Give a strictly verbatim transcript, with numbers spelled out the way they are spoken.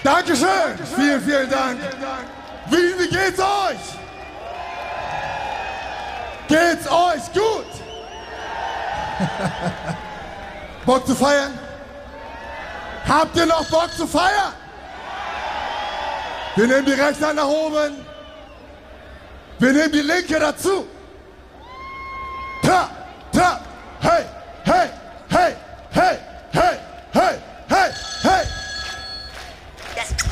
Dankeschön. Dankeschön. Vielen, vielen Dank. Wie, wie geht's euch? Geht's euch gut? Bock zu feiern? Habt ihr noch Bock zu feiern? Wir nehmen die rechte Hand nach oben. Wir nehmen die linke dazu. Ta, ta, hey.